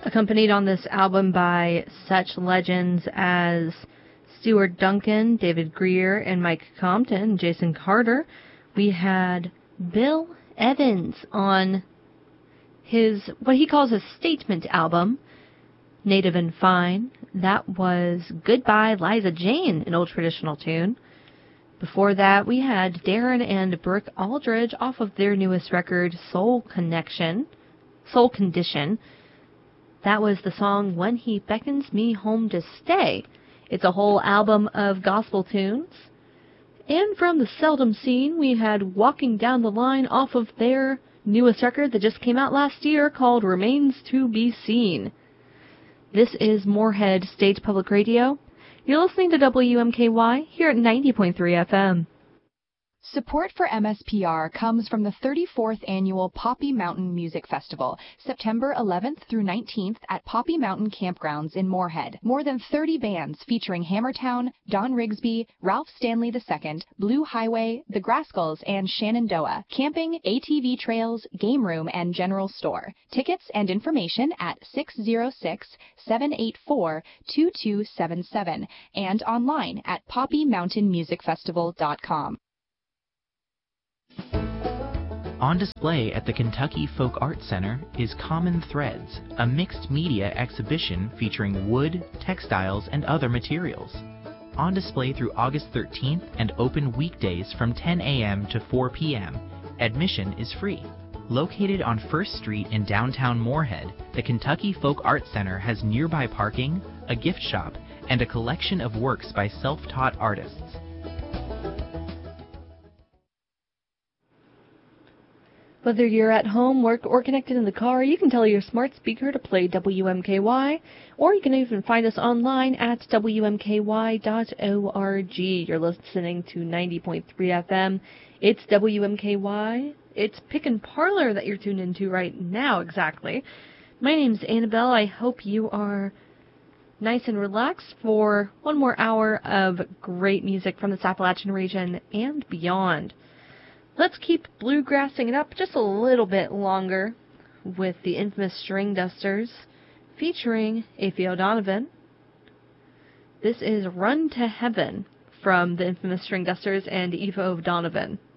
Accompanied on this album by such legends as Stuart Duncan, David Greer, and Mike Compton, Jason Carter, we had Bill Evans on his, what he calls his statement album, Native and Fine. That was Goodbye Liza Jane, an old traditional tune. Before that, we had Darren and Brooke Aldridge off of their newest record, Soul Condition. That was the song When He Beckons Me Home to Stay. It's a whole album of gospel tunes. And from the Seldom Scene, we had Walking Down the Line off of their newest record that just came out last year called Remains to Be Seen. This is Moorhead State Public Radio. You're listening to WMKY here at 90.3 FM. Support for MSPR comes from the 34th Annual Poppy Mountain Music Festival, September 11th through 19th at Poppy Mountain Campgrounds in Moorhead. More than 30 bands featuring Hammertown, Don Rigsby, Ralph Stanley II, Blue Highway, The Grascals, and Shenandoah. Camping, ATV trails, game room, and general store. Tickets and information at 606-784-2277 and online at poppymountainmusicfestival.com. On display at the Kentucky Folk Arts Center is Common Threads, a mixed media exhibition featuring wood, textiles, and other materials. On display through August 13th and open weekdays from 10 a.m. to 4 p.m. Admission is free. Located on 1st Street in downtown Moorhead, the Kentucky Folk Arts Center has nearby parking, a gift shop, and a collection of works by self-taught artists. Whether you're at home, work, or connected in the car, you can tell your smart speaker to play WMKY, or you can even find us online at WMKY.org. You're listening to 90.3 FM. It's WMKY. It's Pick and Parlor that you're tuned into right now, exactly. My name's Annabelle. I hope you are nice and relaxed for one more hour of great music from the Appalachian region and beyond. Let's keep bluegrassing it up just a little bit longer with the infamous String Dusters featuring Aphie O'Donovan. This is Run to Heaven from the infamous String Dusters and Eva O'Donovan.